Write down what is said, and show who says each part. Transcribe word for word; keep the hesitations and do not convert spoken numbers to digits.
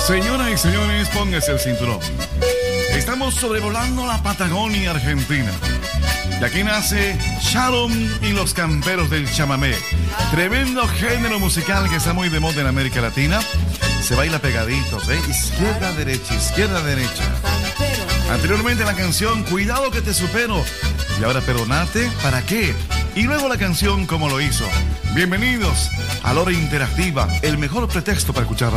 Speaker 1: Señoras y señores, póngase el cinturón. Estamos sobrevolando la Patagonia Argentina. Y aquí nace Sharon y los Camperos del Chamamé. Tremendo género musical que está muy de moda en América Latina. Se baila pegaditos, ¿eh? Izquierda, derecha, izquierda, derecha. Anteriormente la canción Cuidado que te supero. Y ahora Perdonate, ¿para qué? Y luego la canción Cómo lo hizo. Bienvenidos a La Hora Interactiva, el mejor pretexto para escuchar